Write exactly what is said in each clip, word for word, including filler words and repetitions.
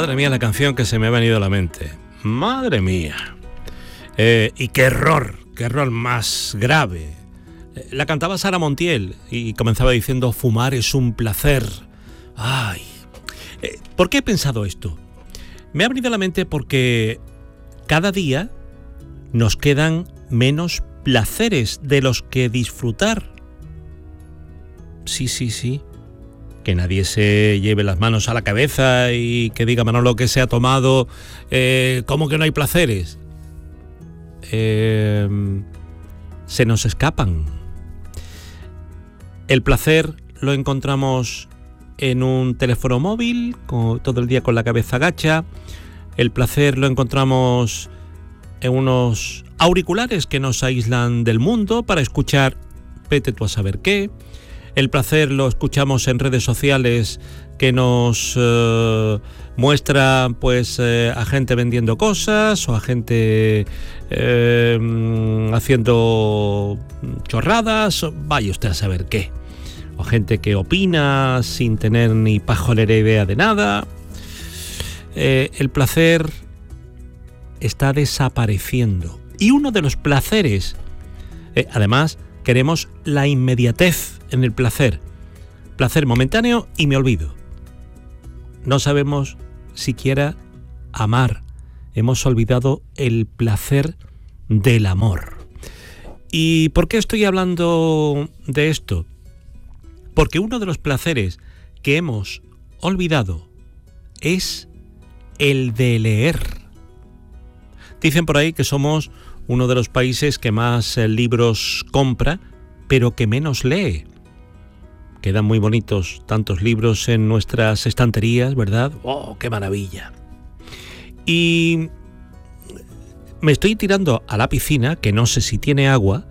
madre mía, la canción que se me ha venido a la mente. Madre mía. Eh, y qué error, qué error más grave. Eh, la cantaba Sara Montiel y comenzaba diciendo: fumar es un placer. Ay. Eh, ¿Por qué he pensado esto? Me ha venido a la mente porque cada día nos quedan menos placeres de los que disfrutar. Sí, sí, sí. Que nadie se lleve las manos a la cabeza y que diga Manolo que se ha tomado. Eh, ¿Cómo que no hay placeres? Eh, se nos escapan. El placer lo encontramos en un teléfono móvil, con, todo el día con la cabeza gacha. El placer lo encontramos en unos auriculares que nos aíslan del mundo para escuchar vete tú a saber qué. El placer lo escuchamos en redes sociales que nos eh, muestra pues eh, a gente vendiendo cosas o a gente eh, haciendo chorradas, vaya usted a saber qué. O gente que opina sin tener ni pajolera idea de nada. Eh, el placer está desapareciendo. Y uno de los placeres, eh, además, queremos la inmediatez en el placer. Placer momentáneo y me olvido. No sabemos siquiera amar. Hemos olvidado el placer del amor. ¿Y por qué estoy hablando de esto? Porque uno de los placeres que hemos olvidado es el de leer. Dicen por ahí que somos uno de los países que más libros compra, pero que menos lee. Quedan muy bonitos tantos libros en nuestras estanterías, ¿verdad? ¡Oh, qué maravilla! Y me estoy tirando a la piscina, que no sé si tiene agua,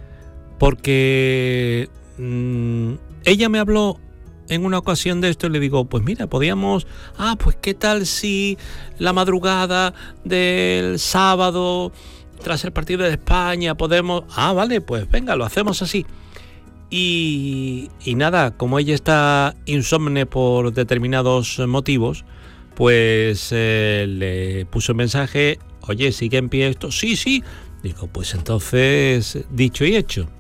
porque mmm, ella me habló en una ocasión de esto y le digo, pues mira, podíamos, ah, pues qué tal si la madrugada del sábado, tras el partido de España, podemos, ah, vale, pues venga, lo hacemos así. Y, y nada, como ella está insomne por determinados motivos, pues eh, le puso un mensaje, oye, ¿sigue en pie esto? Sí, sí. Digo, pues entonces, dicho y hecho.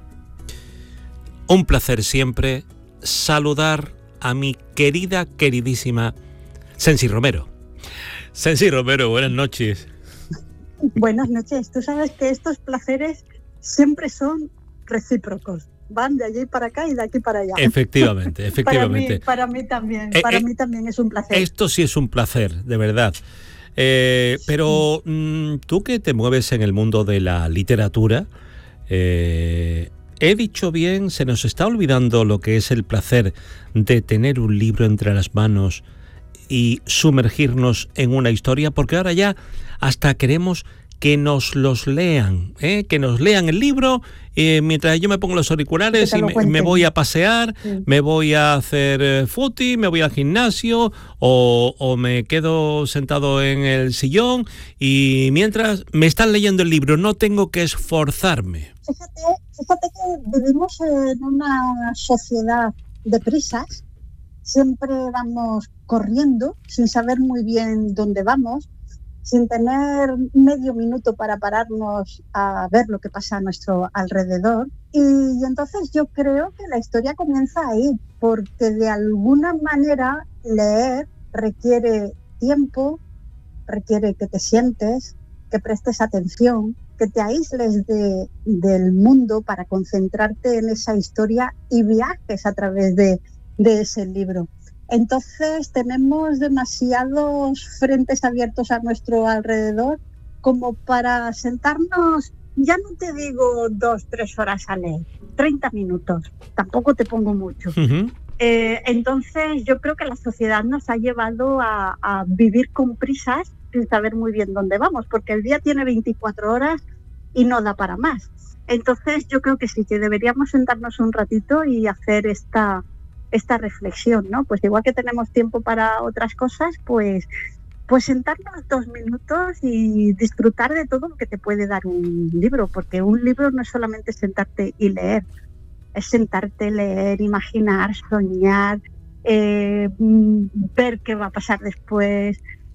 Un placer siempre saludar a mi querida, queridísima Sensi Romero. Sensi Romero, buenas noches. Buenas noches. Tú sabes que estos placeres siempre son recíprocos. Van de allí para acá y de aquí para allá. Efectivamente, efectivamente. Para mí, para mí también, eh, para eh, mí también es un placer. Esto sí es un placer, de verdad. Eh, pero mmm, tú que te mueves en el mundo de la literatura, eh, ¿he dicho bien? ¿Se nos está olvidando lo que es el placer de tener un libro entre las manos y sumergirnos en una historia? Porque ahora ya hasta queremos que nos los lean, ¿eh? Que nos lean el libro eh, mientras yo me pongo los auriculares y me, me voy a pasear, sí. me voy a hacer eh, footy, me voy al gimnasio o, o me quedo sentado en el sillón y mientras me están leyendo el libro no tengo que esforzarme. Fíjate, fíjate que vivimos en una sociedad de prisas, siempre vamos corriendo sin saber muy bien dónde vamos, sin tener medio minuto para pararnos a ver lo que pasa a nuestro alrededor. Y, y entonces yo creo que la historia comienza ahí, porque de alguna manera leer requiere tiempo, requiere que te sientes, que prestes atención, que te aísles de, del mundo para concentrarte en esa historia y viajes a través de, de ese libro. Entonces tenemos demasiados frentes abiertos a nuestro alrededor como para sentarnos, ya no te digo dos, tres horas a leer, treinta minutos, tampoco te pongo mucho. Uh-huh. Eh, entonces yo creo que la sociedad nos ha llevado a, a vivir con prisas sin saber muy bien dónde vamos, porque el día tiene veinticuatro horas y no da para más. Entonces yo creo que sí, que deberíamos sentarnos un ratito y hacer esta... esta reflexión, ¿no? Pues igual que tenemos tiempo para otras cosas, pues, pues sentarnos dos minutos y disfrutar de todo lo que te puede dar un libro, porque un libro no es solamente sentarte y leer, es sentarte, leer, imaginar, soñar, eh, ver qué va a pasar después,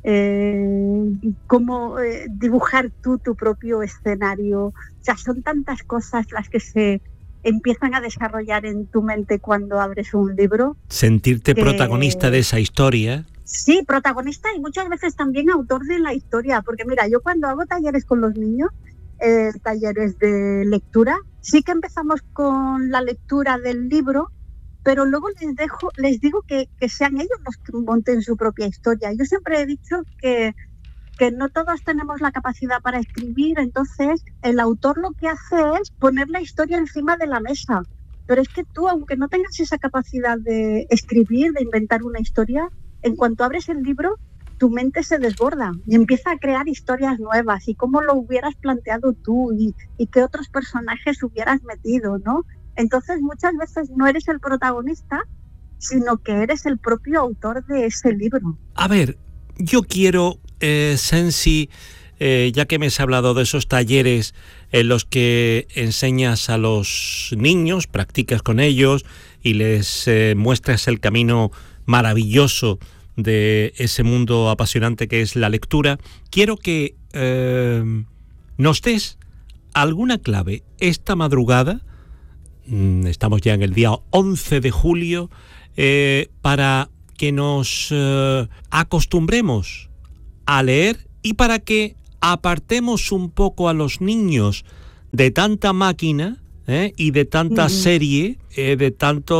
eh, cómo eh, dibujar tú tu propio escenario. O sea, son tantas cosas las que se empiezan a desarrollar en tu mente cuando abres un libro. Sentirte que, protagonista de esa historia. Sí, protagonista y muchas veces también autor de la historia, porque mira, yo cuando hago talleres con los niños, eh, talleres de lectura, sí que empezamos con la lectura del libro, pero luego les dejo, les digo que, que sean ellos los que monten su propia historia. Yo siempre he dicho que, que no todos tenemos la capacidad para escribir, entonces el autor lo que hace es poner la historia encima de la mesa. Pero es que tú, aunque no tengas esa capacidad de escribir, de inventar una historia, en cuanto abres el libro, tu mente se desborda y empieza a crear historias nuevas y cómo lo hubieras planteado tú y, y qué otros personajes hubieras metido, ¿no? Entonces muchas veces no eres el protagonista, sino que eres el propio autor de ese libro. A ver, yo quiero, eh, Sensi, eh, ya que me has hablado de esos talleres en los que enseñas a los niños, practicas con ellos y les eh, muestras el camino maravilloso de ese mundo apasionante que es la lectura, quiero que eh, nos des alguna clave esta madrugada. Estamos ya en el día once de julio, eh, para que nos eh, acostumbremos a leer y para que apartemos un poco a los niños de tanta máquina ¿eh? y de tanta uh-huh. serie, eh, de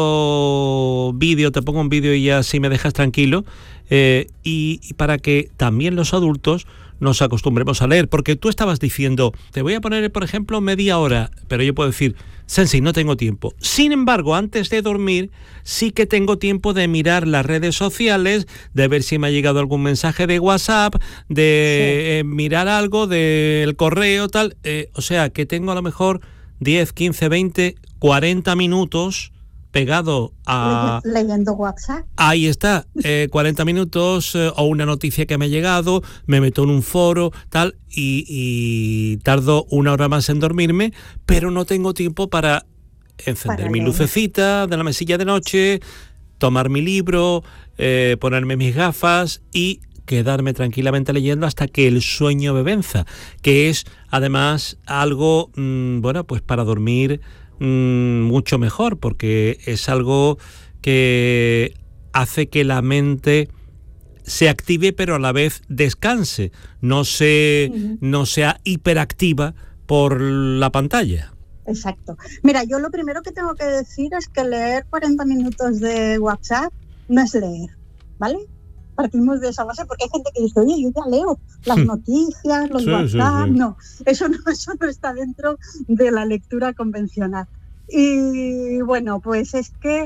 tanto vídeo, te pongo un vídeo y ya así me dejas tranquilo, eh, y, y para que también los adultos nos acostumbremos a leer, porque tú estabas diciendo, te voy a poner, por ejemplo, media hora, pero yo puedo decir, Sensi, no tengo tiempo. Sin embargo, antes de dormir, sí que tengo tiempo de mirar las redes sociales, de ver si me ha llegado algún mensaje de WhatsApp, de sí. eh, mirar algo del correo, tal. Eh, o sea, que tengo a lo mejor diez, quince, veinte, cuarenta minutos pegado a... leyendo WhatsApp. Ahí está, eh, cuarenta minutos eh, o una noticia que me ha llegado, me meto en un foro, tal, y, y tardo una hora más en dormirme, pero no tengo tiempo para encender para mi leer. lucecita de la mesilla de noche, tomar mi libro, eh, ponerme mis gafas y quedarme tranquilamente leyendo hasta que el sueño me venza, que es además algo, mmm, bueno, pues para dormir mucho mejor, porque es algo que hace que la mente se active pero a la vez descanse, no se uh-huh. no sea hiperactiva por la pantalla. Exacto. Mira, yo lo primero que tengo que decir es que leer cuarenta minutos de WhatsApp no es leer, ¿vale? Partimos de esa base porque hay gente que dice, oye, yo ya leo las noticias, los sí, WhatsApp, sí, sí. no, eso no, eso no está dentro de la lectura convencional. Y bueno, pues es que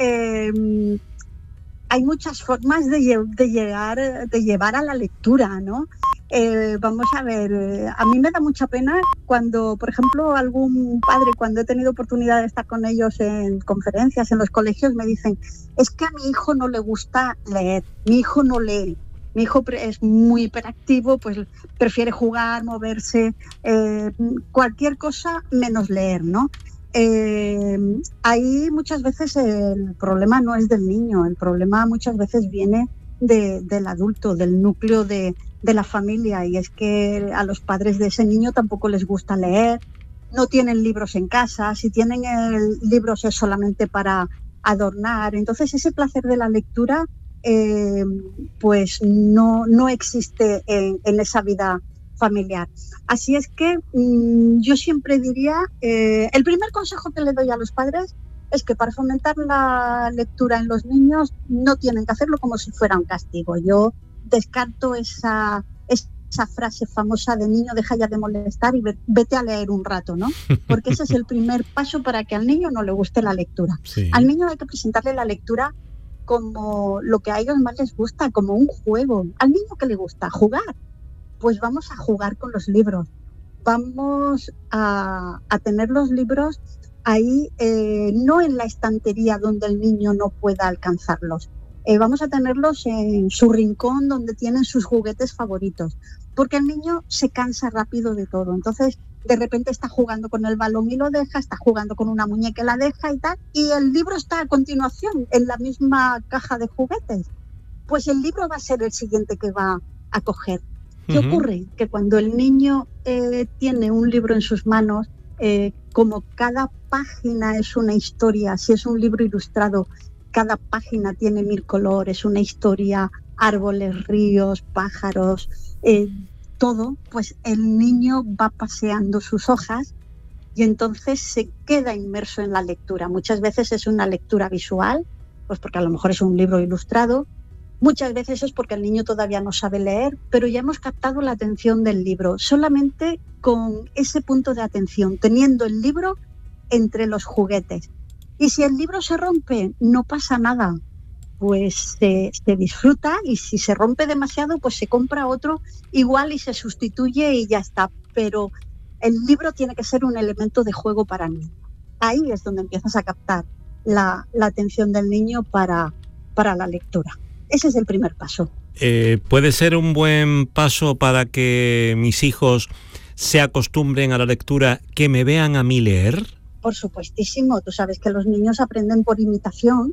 eh, hay muchas formas de, lle- de llegar, de llevar a la lectura, ¿no? Eh, vamos a ver, eh, a mí me da mucha pena cuando, por ejemplo, algún padre, cuando he tenido oportunidad de estar con ellos en conferencias, en los colegios, me dicen, es que a mi hijo no le gusta leer, mi hijo no lee, mi hijo es muy hiperactivo, pues prefiere jugar, moverse, eh, cualquier cosa menos leer, ¿no? Eh, ahí muchas veces el problema no es del niño, el problema muchas veces viene de, del adulto, del núcleo de, de la familia, y es que a los padres de ese niño tampoco les gusta leer, no tienen libros en casa, si tienen el, libros es solamente para adornar, entonces ese placer de la lectura eh, pues no, no existe en, en esa vida familiar. Así es que mmm, yo siempre diría, eh, el primer consejo que le doy a los padres es que para fomentar la lectura en los niños no tienen que hacerlo como si fuera un castigo. Yo descarto esa, esa frase famosa de niño deja ya de molestar y vete a leer un rato, ¿no? Porque ese es el primer paso para que al niño no le guste la lectura. Sí. Al niño hay que presentarle la lectura como lo que a ellos más les gusta, como un juego. Al niño que le gusta jugar, pues vamos a jugar con los libros, vamos a, a tener los libros ahí, eh, no en la estantería donde el niño no pueda alcanzarlos, eh, vamos a tenerlos en su rincón donde tienen sus juguetes favoritos, porque el niño se cansa rápido de todo, entonces de repente está jugando con el balón y lo deja, está jugando con una muñeca y la deja y tal, y el libro está a continuación en la misma caja de juguetes, pues el libro va a ser el siguiente que va a coger. ¿Qué Uh-huh. ocurre? Que cuando el niño eh, tiene un libro en sus manos, eh, como cada página es una historia, si es un libro ilustrado, cada página tiene mil colores, una historia, árboles, ríos, pájaros, eh, todo, pues el niño va paseando sus hojas y entonces se queda inmerso en la lectura. Muchas veces es una lectura visual, pues porque a lo mejor es un libro ilustrado. Muchas veces es porque el niño todavía no sabe leer, pero ya hemos captado la atención del libro, solamente con ese punto de atención, teniendo el libro entre los juguetes. Y si el libro se rompe, no pasa nada, pues se, se disfruta, y si se rompe demasiado, pues se compra otro igual y se sustituye y ya está. Pero el libro tiene que ser un elemento de juego para mí. Ahí es donde empiezas a captar la, la atención del niño para, para la lectura. Ese es el primer paso. Eh, ¿Puede ser un buen paso para que mis hijos se acostumbren a la lectura, que me vean a mí leer? Por supuestísimo. Tú sabes que los niños aprenden por imitación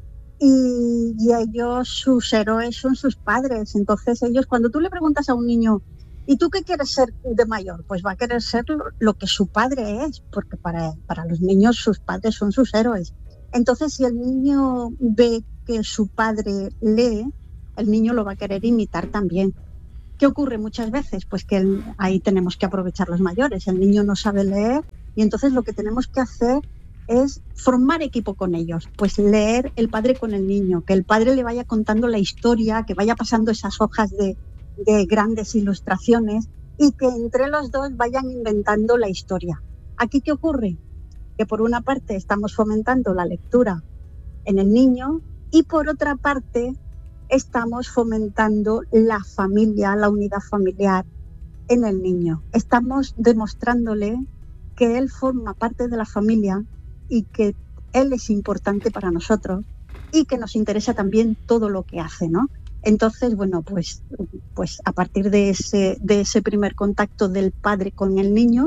y, y ellos, sus héroes son sus padres. Entonces ellos, cuando tú le preguntas a un niño, ¿y tú qué quieres ser de mayor? Pues va a querer ser lo, lo que su padre es, porque para, para los niños sus padres son sus héroes. Entonces, si el niño ve que su padre lee, el niño lo va a querer imitar también. ¿Qué ocurre muchas veces? Pues que el, ahí tenemos que aprovechar los mayores. El niño no sabe leer y entonces lo que tenemos que hacer es formar equipo con ellos. Pues leer el padre con el niño, que el padre le vaya contando la historia, que vaya pasando esas hojas de, de grandes ilustraciones y que entre los dos vayan inventando la historia. ¿Aquí qué ocurre? Que por una parte estamos fomentando la lectura en el niño y por otra parte estamos fomentando la familia, la unidad familiar en el niño. Estamos demostrándole que él forma parte de la familia y que él es importante para nosotros y que nos interesa también todo lo que hace, ¿no? Entonces, bueno, pues, pues a partir de ese, de ese primer contacto del padre con el niño,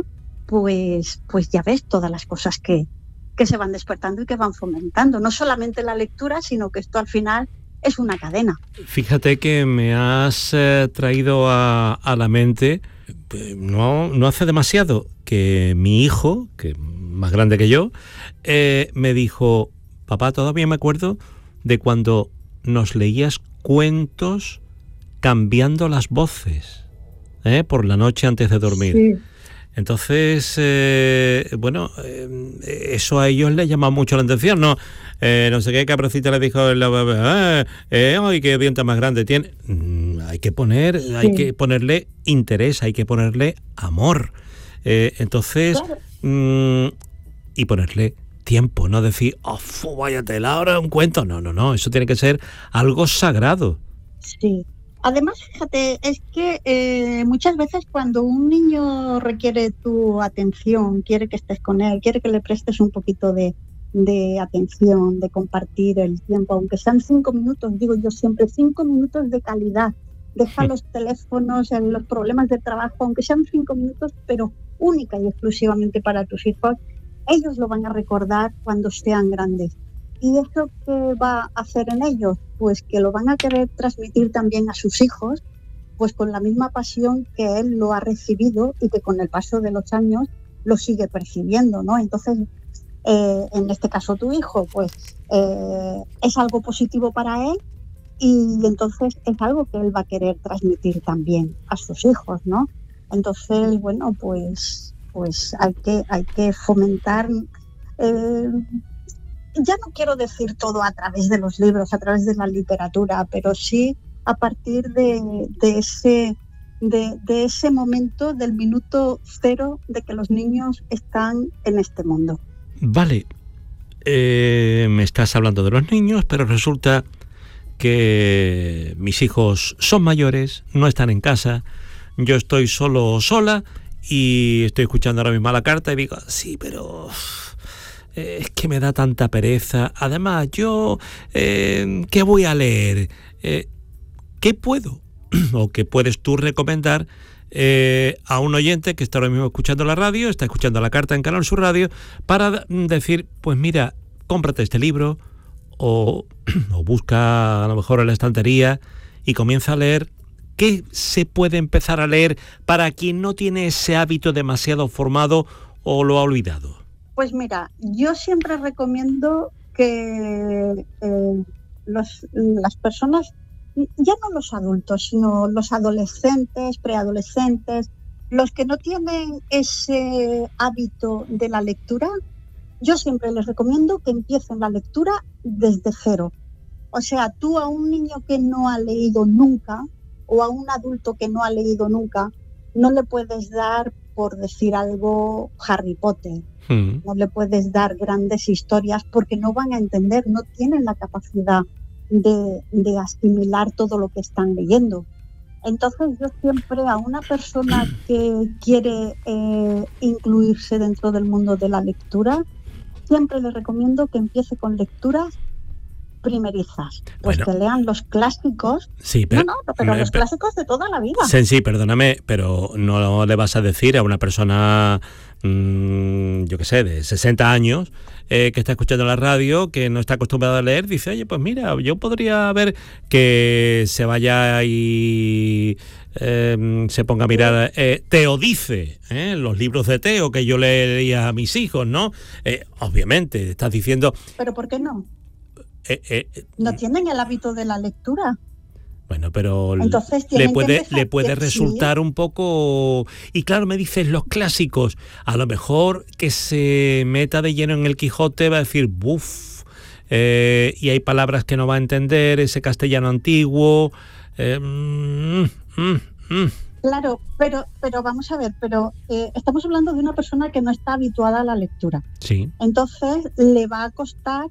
pues, pues ya ves todas las cosas que, que se van despertando y que van fomentando. No solamente la lectura, sino que esto al final es una cadena. Fíjate que me has eh, traído a, a la mente, eh, no, no hace demasiado, que mi hijo, que es más grande que yo, eh, me dijo, papá, todavía me acuerdo de cuando nos leías cuentos cambiando las voces, ¿eh? por la noche antes de dormir. Sí. Entonces, eh, bueno, eh, eso a ellos les llama mucho la atención, ¿no? Eh, no sé qué capracita le dijo, eh, eh, ¡ay, qué dientes más grande tiene! Mm, hay que poner, sí. hay que ponerle interés, hay que ponerle amor. Eh, entonces, Claro. mm, y ponerle tiempo, no decir, ¡oh, fu, vaya tela, ahora un cuento! No, no, no, eso tiene que ser algo sagrado. Sí. Además, fíjate, es que eh, muchas veces cuando un niño requiere tu atención, quiere que estés con él, quiere que le prestes un poquito de, de atención, de compartir el tiempo, aunque sean cinco minutos, digo yo siempre, cinco minutos de calidad. Deja los teléfonos, los problemas de trabajo, aunque sean cinco minutos, pero única y exclusivamente para tus hijos, ellos lo van a recordar cuando sean grandes. ¿Y eso qué va a hacer en ellos? Pues que lo van a querer transmitir también a sus hijos, pues con la misma pasión que él lo ha recibido y que con el paso de los años lo sigue percibiendo, ¿no? Entonces, eh, en este caso tu hijo, pues eh, es algo positivo para él y entonces es algo que él va a querer transmitir también a sus hijos, ¿no? Entonces, bueno, pues, pues hay que, hay que fomentar... Eh, Ya no quiero decir todo a través de los libros, a través de la literatura, pero sí a partir de, de, ese, de, de ese momento, del minuto cero de que los niños están en este mundo. Vale, eh, me estás hablando de los niños, pero resulta que mis hijos son mayores, no están en casa, yo estoy solo o sola y estoy escuchando ahora mismo la carta y digo, sí, pero... es que me da tanta pereza. Además, yo, eh, ¿qué voy a leer? Eh, ¿Qué puedo? ¿O qué puedes tú recomendar eh, a un oyente que está ahora mismo escuchando la radio, está escuchando la carta en Canal Sur Radio, para decir, pues mira, cómprate este libro o, o busca a lo mejor en la estantería y comienza a leer ¿qué se puede empezar a leer para quien no tiene ese hábito demasiado formado o lo ha olvidado? Pues mira, yo siempre recomiendo que eh, los, las personas, ya no los adultos, sino los adolescentes, preadolescentes, los que no tienen ese hábito de la lectura, yo siempre les recomiendo que empiecen la lectura desde cero. O sea, tú a un niño que no ha leído nunca o a un adulto que no ha leído nunca, no le puedes dar, por decir algo, Harry Potter. Mm. No le puedes dar grandes historias porque no van a entender, no tienen la capacidad de, de asimilar todo lo que están leyendo. Entonces yo siempre a una persona que quiere eh, incluirse dentro del mundo de la lectura, siempre le recomiendo que empiece con lecturas primerizas, pues bueno, que lean los clásicos. Sí, pero, no, no, pero me, los clásicos de toda la vida. Sí, sí, perdóname, pero no le vas a decir a una persona, mmm, yo qué sé, de sesenta años, eh, que está escuchando la radio, que no está acostumbrado a leer, dice, oye, pues mira, yo podría ver que se vaya y eh, se ponga a mirar eh, Teodice, eh, los libros de Teo que yo leía a mis hijos, ¿no? Eh, obviamente, estás diciendo... ¿Pero por qué no? Eh, eh, no tienen el hábito de la lectura. Bueno, pero le puede, le puede resultar un poco... Y claro, me dices los clásicos. A lo mejor que se meta de lleno en el Quijote va a decir, buf, eh, y hay palabras que no va a entender, ese castellano antiguo. Eh, mm, mm, mm. Claro, pero, pero vamos a ver, pero eh, estamos hablando de una persona que no está habituada a la lectura. Sí. Entonces le va a costar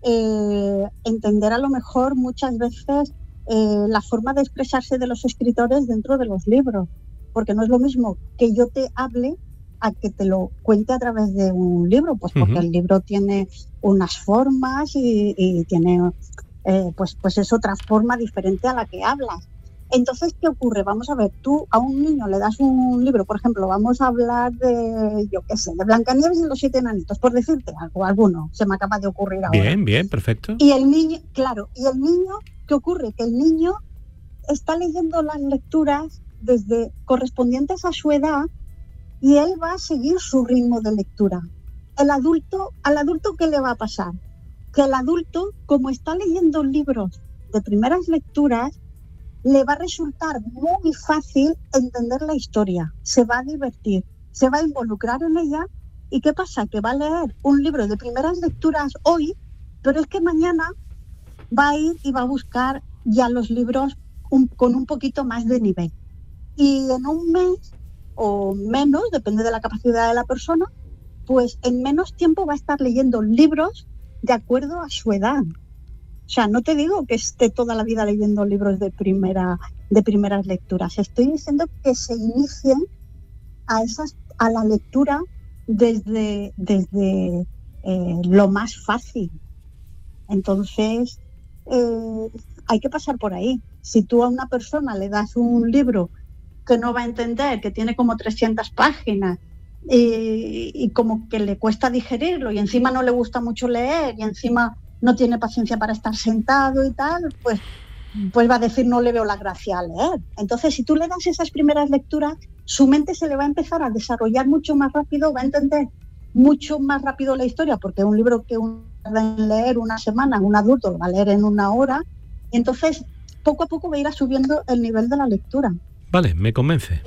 Eh, entender a lo mejor muchas veces eh, la forma de expresarse de los escritores dentro de los libros, porque no es lo mismo que yo te hable a que te lo cuente a través de un libro, pues porque uh-huh. el libro tiene unas formas y, y tiene eh, pues, pues es otra forma diferente a la que hablas. Entonces, ¿qué ocurre? Vamos a ver, tú a un niño le das un libro, por ejemplo, vamos a hablar de, yo qué sé, de Blancanieves y los siete enanitos, por decirte algo, alguno, se me acaba de ocurrir ahora. Bien, bien, perfecto. Y el niño, claro, y el niño, ¿qué ocurre? Que el niño está leyendo las lecturas desde correspondientes a su edad y él va a seguir su ritmo de lectura. El adulto, al adulto, ¿qué le va a pasar? Que el adulto, como está leyendo libros de primeras lecturas, le va a resultar muy fácil entender la historia, se va a divertir, se va a involucrar en ella. ¿Y qué pasa? Que va a leer un libro de primeras lecturas hoy, pero es que mañana va a ir y va a buscar ya los libros un, con un poquito más de nivel. Y en un mes o menos, depende de la capacidad de la persona, pues en menos tiempo va a estar leyendo libros de acuerdo a su edad. O sea, no te digo que esté toda la vida leyendo libros de primera de primeras lecturas. Estoy diciendo que se inicien a esas a la lectura desde, desde eh, lo más fácil. Entonces, eh, hay que pasar por ahí. Si tú a una persona le das un libro que no va a entender, que tiene como trescientas páginas, y, y como que le cuesta digerirlo, y encima no le gusta mucho leer, y encima no tiene paciencia para estar sentado y tal, pues, pues va a decir no le veo la gracia a leer. Entonces, si tú le das esas primeras lecturas, su mente se le va a empezar a desarrollar mucho más rápido, va a entender mucho más rápido la historia, porque un libro que uno tarda en leer una semana, un adulto lo va a leer en una hora, y entonces poco a poco va a ir subiendo el nivel de la lectura. Vale, me convence.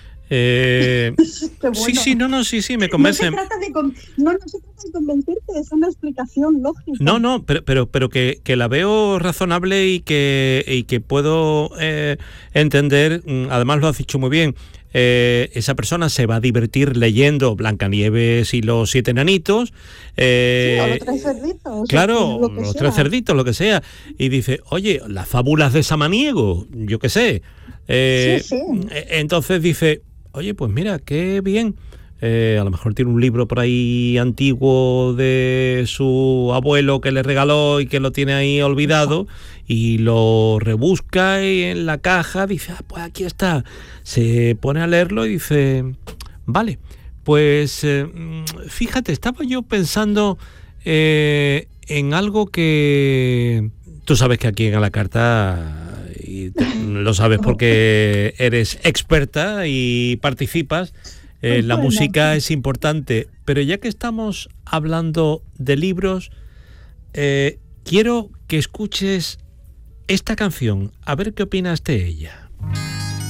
Eh, bueno. Sí, sí, no, no, sí, sí, me convence. No se trata de, con, no, no se trata de convencerte, es una explicación lógica. No, no, pero, pero, pero que, que la veo razonable y que, y que puedo eh, entender, además lo has dicho muy bien, eh, esa persona se va a divertir leyendo Blancanieves y los siete enanitos. Eh, sí, o los tres cerditos. Claro, lo los sea. tres cerditos, lo que sea. Y dice, oye, las fábulas de Samaniego, yo qué sé. Eh, sí, sí. Entonces dice, oye, pues mira, qué bien. Eh, a lo mejor tiene un libro por ahí antiguo de su abuelo que le regaló y que lo tiene ahí olvidado, y lo rebusca y en la caja dice, ah, pues aquí está. Se pone a leerlo y dice, vale, pues eh, fíjate, estaba yo pensando eh, en algo que... Tú sabes que aquí en A la Carta... y y te, lo sabes porque eres experta y participas. Eh, la Bueno. música es importante, pero ya que estamos hablando de libros, eh, quiero que escuches esta canción, a ver qué opinas de ella.